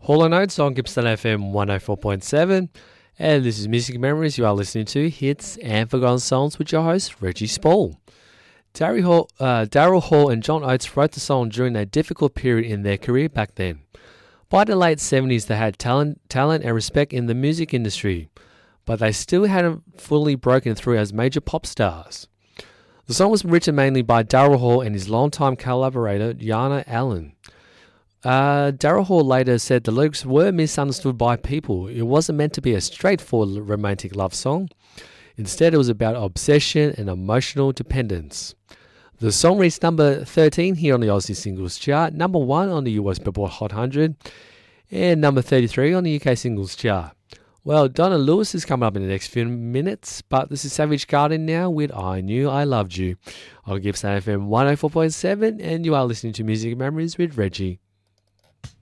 Hall & Oates on Gippsland FM 104.7. And this is Music Memories. You are listening to Hits and Forgotten Songs with your host, Reggie Spall. Daryl Hall and John Oates wrote the song during a difficult period in their career back then. By the late 70s, they had talent and respect in the music industry, but they still hadn't fully broken through as major pop stars. The song was written mainly by Daryl Hall and his longtime collaborator, Yana Allen. Daryl Hall later said the lyrics were misunderstood by people. It wasn't meant to be a straightforward romantic love song. Instead, it was about obsession and emotional dependence. The song reached number 13 here on the Aussie Singles Chart, number 1 on the US Billboard Hot 100, and number 33 on the UK Singles Chart. Well, Donna Lewis is coming up in the next few minutes, but this is Savage Garden now with I Knew I Loved You on Gippsland FM 104.7, and you are listening to Music Memories with Reggie.